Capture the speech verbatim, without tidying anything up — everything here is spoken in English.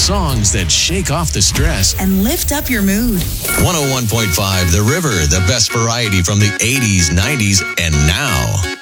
songs that shake off the stress and lift up your mood. one oh one point five The River, the best variety from the eighties, nineties, and now.